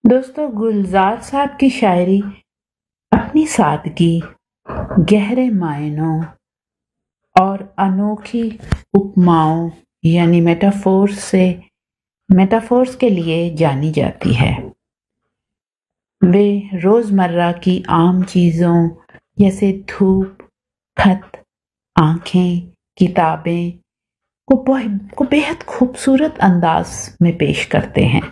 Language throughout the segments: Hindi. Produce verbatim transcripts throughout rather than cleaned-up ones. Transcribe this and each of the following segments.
दोस्तों, गुलजार साहब की शायरी अपनी सादगी, गहरे मायनों और अनोखी उपमाओं यानी मेटाफोर्स से मेटाफोर्स के लिए जानी जाती है। वे रोजमर्रा की आम चीजों जैसे धूप, खत, आंखें, किताबें को, को बेहद खूबसूरत अंदाज में पेश करते हैं।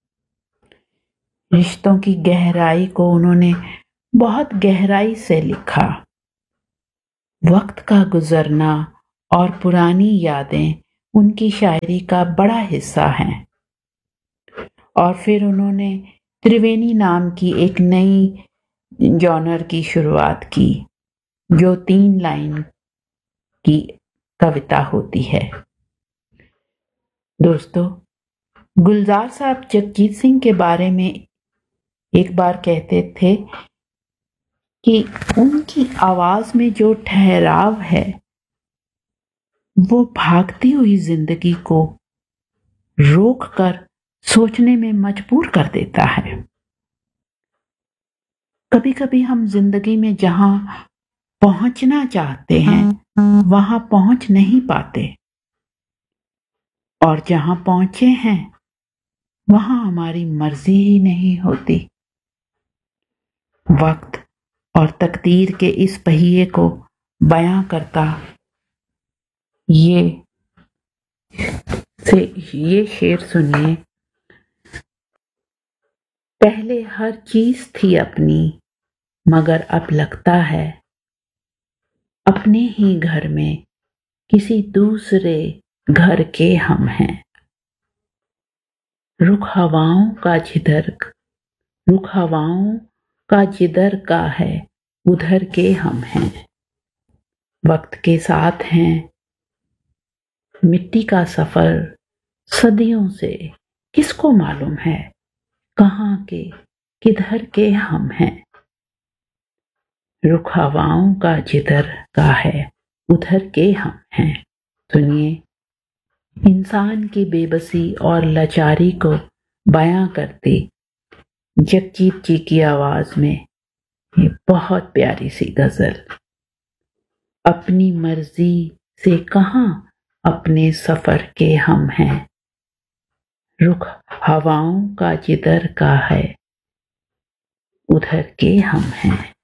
रिश्तों की गहराई को उन्होंने बहुत गहराई से लिखा। वक्त का गुजरना और पुरानी यादें उनकी शायरी का बड़ा हिस्सा हैं। और फिर उन्होंने त्रिवेणी नाम की एक नई जॉनर की शुरुआत की, जो तीन लाइन की कविता होती है। दोस्तों, गुलजार साहब जगजीत सिंह के बारे में एक बार कहते थे कि उनकी आवाज में जो ठहराव है वो भागती हुई जिंदगी को रोककर सोचने में मजबूर कर देता है। कभी कभी हम जिंदगी में जहां पहुंचना चाहते हैं वहां पहुंच नहीं पाते, और जहां पहुंचे हैं वहां हमारी मर्जी ही नहीं होती। वक्त और तकदीर के इस पहिए को बयां करता ये से ये शेर सुनिए। पहले हर चीज थी अपनी, मगर अब लगता है अपने ही घर में किसी दूसरे घर के हम हैं। रुख हवाओं का जिधर रुख हवाओं का जिधर का है उधर के हम हैं। वक्त के साथ हैं मिट्टी का सफर सदियों से, किसको मालूम है कहाँ के किधर के हम हैं। रुख हवाओं का जिधर का है उधर के हम हैं। सुनिए, इंसान की बेबसी और लाचारी को बयां करती जगजीत जी की आवाज में ये बहुत प्यारी सी गजल। अपनी मर्जी से कहां अपने सफर के हम हैं। रुख हवाओं का जिधर का है उधर के हम हैं।